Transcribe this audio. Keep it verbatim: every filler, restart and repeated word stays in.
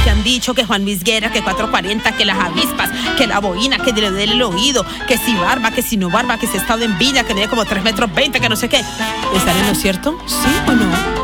que han dicho que Juan Luis Guerra, que cuatro cuarenta, que las avispas, que la boina, que le duele el oído, que si barba, que si no barba, que si ha estado en Villa, que mide como tres metros veinte, que no sé qué. ¿Estarán en lo cierto? ¿Sí o no?